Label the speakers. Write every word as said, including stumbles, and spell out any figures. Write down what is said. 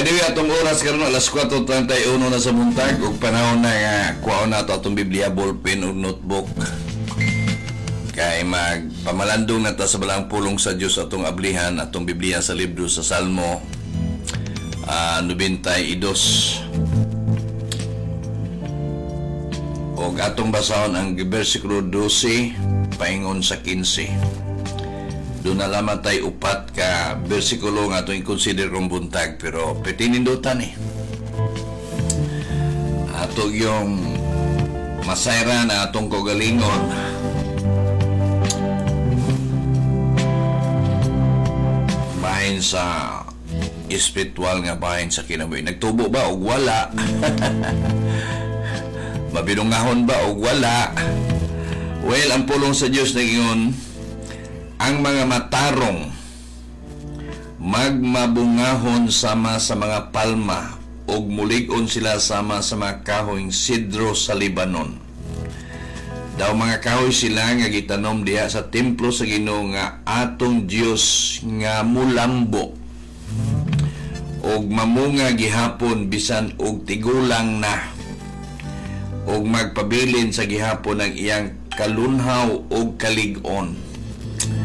Speaker 1: By the way, atong oras karon alas kwatro treinta y uno na sa buntag ug panahon na nga kuhaon na to atong Biblia, ballpen ug notebook. Kay magpamalandong na ta sa balang pulong sa Dios atong ablihan atong Biblia sa libro sa Salmo uh, ninety-two. Og atong basahon ang bersikulo twelve paingon sa fifteen. Doon na lamang tayo upat ka bersikulo nga itong i-consider kong buntag, pero petinindutan eh. Ato yung masayra na atong kagalingon. Bahin sa espiritual nga bahin sa kinabuhi. Nagtubo ba o wala? Mabinungahon ba o wala? Well, ang pulong sa Diyos na ingon, ang mga matarong magmabungahon sama sa mga palma ug mulig-on sila sama sa mga kahoyng sidro sa Libanon. Daw mga kahoy sila nga gitanom diha sa templo sa Ginoo nga atong Dios nga mulambo ug mamunga gihapon bisan og tigulang na ug magpabilin sa gihapon ang iyang kalunhaw ug kalig-on.